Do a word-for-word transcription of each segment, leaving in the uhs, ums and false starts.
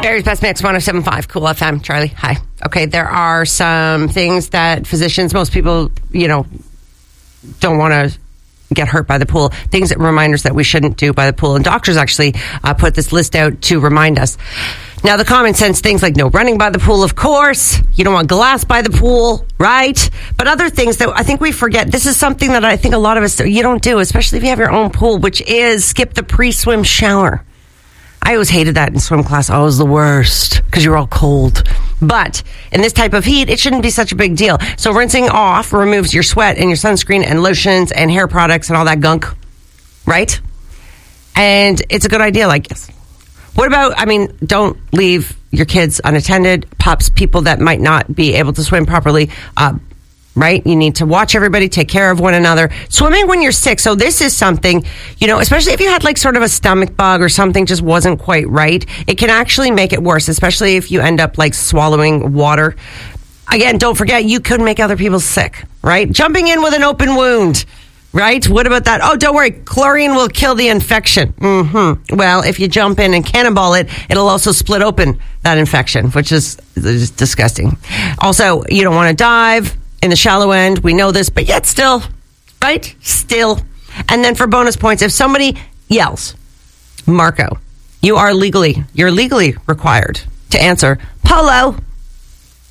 Barry's Best Mix, one oh seven point five, Cool F M. Charlie, hi. Okay, there are some things that physicians, most people, you know, don't want to get hurt by the pool. Things that reminders that we shouldn't do by the pool. And doctors actually uh, put this list out to remind us. Now, the common sense things like no running by the pool, of course. You don't want glass by the pool, right? But other things that I think we forget. This is something that I think a lot of us, you don't do, especially if you have your own pool, which is skip the pre-swim shower. I always hated that in swim class. Oh, it was the worst because you were all cold. But in this type of heat, it shouldn't be such a big deal. So rinsing off removes your sweat and your sunscreen and lotions and hair products and all that gunk, right? And it's a good idea, I guess. What about, I mean, don't leave your kids unattended, pups, people that might not be able to swim properly, uh, right? You need to watch everybody, take care of one another. Swimming when you're sick. So this is something, you know, especially if you had like sort of a stomach bug or something just wasn't quite right, it can actually make it worse, especially if you end up like swallowing water. Again, don't forget, you could make other people sick, right? Jumping in with an open wound. Right? What about that? Oh, don't worry. Chlorine will kill the infection. Mm-hmm. Well, if you jump in and cannonball it, it'll also split open that infection, which is, is disgusting. Also, you don't want to dive in the shallow end. We know this, but yet still, right? Still. And then for bonus points, if somebody yells, Marco, you are legally, you're legally required to answer, Polo.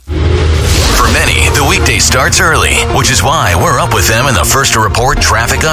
For many, the weekday starts early, which is why we're up with them in the first to report traffic update.